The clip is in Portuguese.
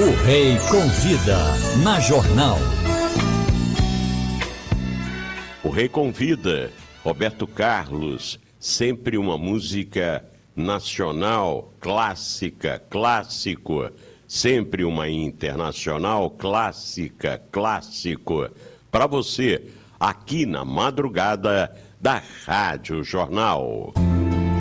O Rei Convida, na Jornal. O Rei Convida, Roberto Carlos, sempre uma música nacional, clássica, clássico, sempre uma internacional, clássica, clássico, para você, aqui na madrugada da Rádio Jornal.